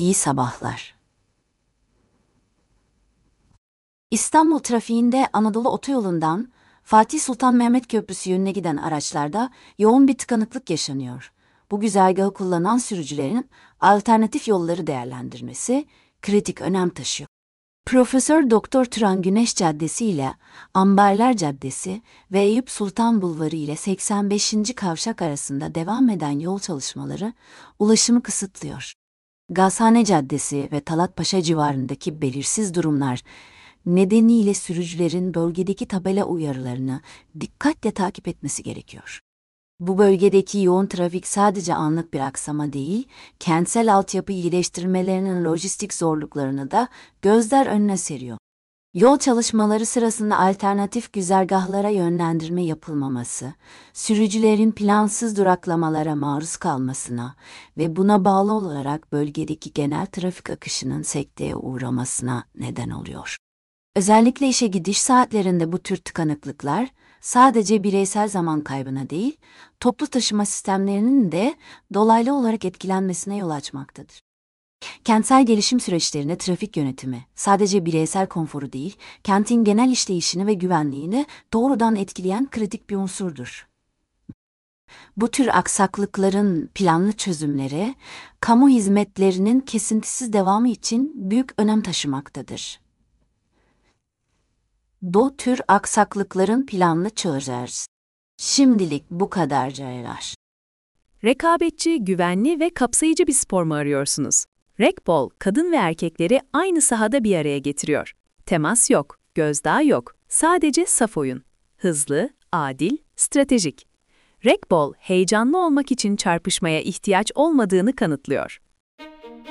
İyi sabahlar. İstanbul trafiğinde Anadolu Otoyolu'ndan Fatih Sultan Mehmet Köprüsü yönüne giden araçlarda yoğun bir tıkanıklık yaşanıyor. Bu güzergahı kullanan sürücülerin alternatif yolları değerlendirmesi kritik önem taşıyor. Profesör Doktor Turan Güneş Caddesi ile Ambarlar Caddesi ve Eyüp Sultan Bulvarı ile 85. Kavşak arasında devam eden yol çalışmaları ulaşımı kısıtlıyor. Gazhane Caddesi ve Talat Paşa civarındaki belirsiz durumlar nedeniyle sürücülerin bölgedeki tabela uyarılarını dikkatle takip etmesi gerekiyor. Bu bölgedeki yoğun trafik sadece anlık bir aksama değil, kentsel altyapı iyileştirmelerinin lojistik zorluklarını da gözler önüne seriyor. Yol çalışmaları sırasında alternatif güzergahlara yönlendirme yapılmaması, sürücülerin plansız duraklamalara maruz kalmasına ve buna bağlı olarak bölgedeki genel trafik akışının sekteye uğramasına neden oluyor. Özellikle işe gidiş saatlerinde bu tür tıkanıklıklar sadece bireysel zaman kaybına değil, toplu taşıma sistemlerinin de dolaylı olarak etkilenmesine yol açmaktadır. Kentsel gelişim süreçlerinde trafik yönetimi sadece bireysel konforu değil, kentin genel işleyişini ve güvenliğini doğrudan etkileyen kritik bir unsurdur. Bu tür aksaklıkların planlı çözümleri, kamu hizmetlerinin kesintisiz devamı için büyük önem taşımaktadır. Bu tür aksaklıkların planlı çözeriz. Şimdilik bu kadar Ceylar. Rekabetçi, güvenli ve kapsayıcı bir spor mu arıyorsunuz? Rekbol, kadın ve erkekleri aynı sahada bir araya getiriyor. Temas yok, gözdağı yok, sadece saf oyun. Hızlı, adil, stratejik. Rekbol, heyecanlı olmak için çarpışmaya ihtiyaç olmadığını kanıtlıyor.